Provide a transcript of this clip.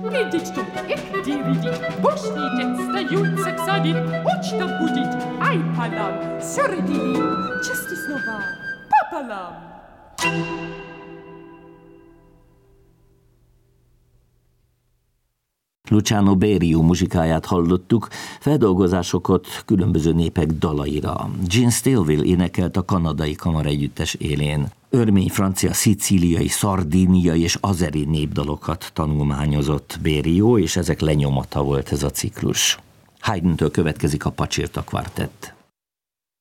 Видеть тут, где видеть, больше не отстаются ксадит, очно будет, ай палам, середини, части снова, пополам. Luciano Berio muzsikáját hallottuk, feldolgozásokat különböző népek dalaira. Gene Stilwell énekelt a kanadai kamaraegyüttes élén. Örmény, francia, szicíliai, szardíniai és azeri népdalokat tanulmányozott Berio, és ezek lenyomata volt ez a ciklus. Haydntől következik a Pacsirta kvartett.